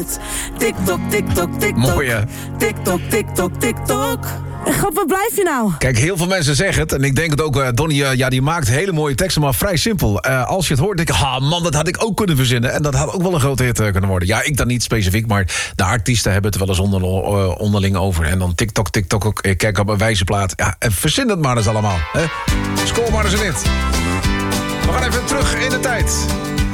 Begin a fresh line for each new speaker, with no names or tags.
TikTok, TikTok, TikTok.
Mooi, hè?
TikTok, TikTok, TikTok. Grap, waar blijf je nou?
Kijk, heel veel mensen zeggen het. En ik denk het ook, Donnie, die maakt hele mooie teksten, maar vrij simpel. Als je het hoort, denk ik, man, dat had ik ook kunnen verzinnen. En dat had ook wel een grote hit kunnen worden. Ja, ik dan niet specifiek, maar de artiesten hebben het wel eens onderling over. En dan TikTok, TikTok ook. Kijk op een wijze plaat. Ja, en verzin het maar eens allemaal. Hè? Scoor maar eens een hit. We gaan even terug in de tijd.